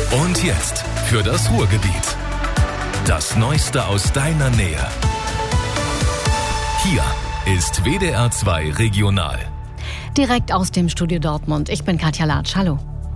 Und jetzt für das Ruhrgebiet. Das Neueste aus deiner Nähe. Hier ist WDR 2 Regional. Direkt aus dem Studio Dortmund. Ich bin Katja Latsch. Hallo.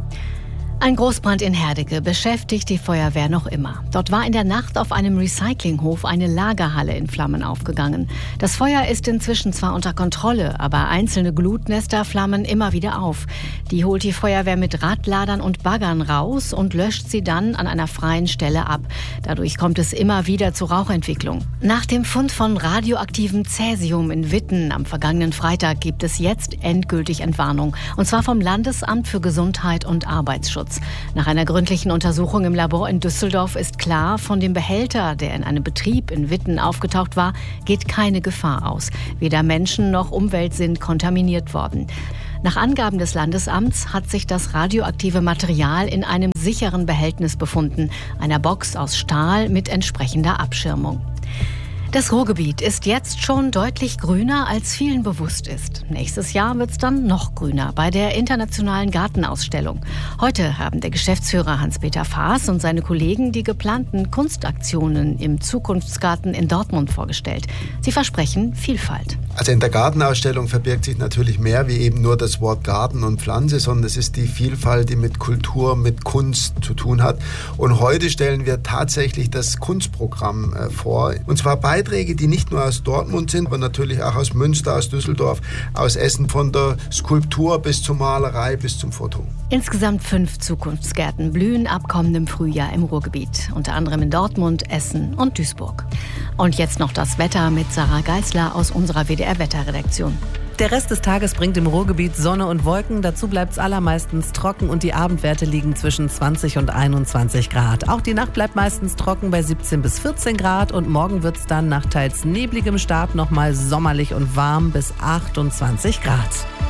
Ein Großbrand in Herdecke beschäftigt die Feuerwehr noch immer. Dort war in der Nacht auf einem Recyclinghof eine Lagerhalle in Flammen aufgegangen. Das Feuer ist inzwischen zwar unter Kontrolle, aber einzelne Glutnester flammen immer wieder auf. Die holt die Feuerwehr mit Radladern und Baggern raus und löscht sie dann an einer freien Stelle ab. Dadurch kommt es immer wieder zu Rauchentwicklung. Nach dem Fund von radioaktivem Cäsium in Witten am vergangenen Freitag gibt es jetzt endgültig Entwarnung. Und zwar vom Landesamt für Gesundheit und Arbeitsschutz. Nach einer gründlichen Untersuchung im Labor in Düsseldorf ist klar, von dem Behälter, der in einem Betrieb in Witten aufgetaucht war, geht keine Gefahr aus. Weder Menschen noch Umwelt sind kontaminiert worden. Nach Angaben des Landesamts hat sich das radioaktive Material in einem sicheren Behältnis befunden, einer Box aus Stahl mit entsprechender Abschirmung. Das Ruhrgebiet ist jetzt schon deutlich grüner, als vielen bewusst ist. Nächstes Jahr wird es dann noch grüner bei der Internationalen Gartenausstellung. Heute haben der Geschäftsführer Hans-Peter Faas und seine Kollegen die geplanten Kunstaktionen im Zukunftsgarten in Dortmund vorgestellt. Sie versprechen Vielfalt. Also in der Gartenausstellung verbirgt sich natürlich mehr wie eben nur das Wort Garten und Pflanze, sondern es ist die Vielfalt, die mit Kultur, mit Kunst zu tun hat. Und heute stellen wir tatsächlich das Kunstprogramm vor. Und zwar Beiträge, die nicht nur aus Dortmund sind, aber natürlich auch aus Münster, aus Düsseldorf, aus Essen, von der Skulptur bis zur Malerei, bis zum Foto. Insgesamt 5 Zukunftsgärten blühen ab kommendem Frühjahr im Ruhrgebiet. Unter anderem in Dortmund, Essen und Duisburg. Und jetzt noch das Wetter mit Sarah Geisler aus unserer WDR-Wetterredaktion. Der Rest des Tages bringt im Ruhrgebiet Sonne und Wolken. Dazu bleibt es allermeistens trocken und die Abendwerte liegen zwischen 20 und 21 Grad. Auch die Nacht bleibt meistens trocken bei 17 bis 14 Grad und morgen wird es dann nach teils nebligem Start nochmal sommerlich und warm bis 28 Grad.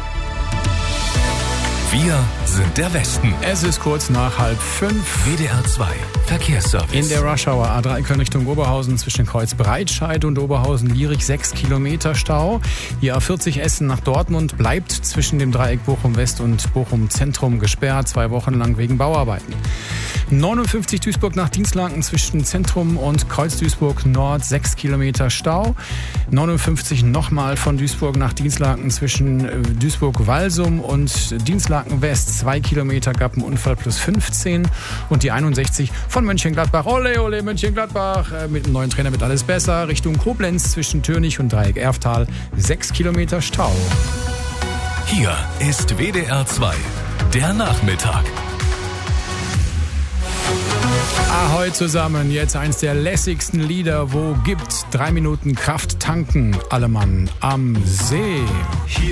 Wir sind der Westen. Es ist kurz nach 4:30. WDR 2 Verkehrsservice. In der Rush-Hour A3 Köln Richtung Oberhausen zwischen Kreuz Breitscheid und Oberhausen-Lierich 6 Kilometer Stau. Die A40 Essen nach Dortmund bleibt zwischen dem Dreieck Bochum West und Bochum Zentrum gesperrt, 2 Wochen lang wegen Bauarbeiten. 59 Duisburg nach Dienstlaken zwischen Zentrum und Kreuz Duisburg Nord 6 Kilometer Stau. 59 nochmal von Duisburg nach Dienstlaken zwischen Duisburg-Walsum und Dienstlaken West 2 Kilometer, gab einen Unfall plus 15. Und die 61 von Mönchengladbach, ole ole Mönchengladbach, mit dem neuen Trainer wird alles besser, Richtung Koblenz zwischen Türnich und Dreieck Erftal 6 Kilometer Stau. Hier ist WDR 2, der Nachmittag. Ahoi zusammen, jetzt eins der lässigsten Lieder, wo gibt 3 Minuten Kraft tanken, alle Mann am See.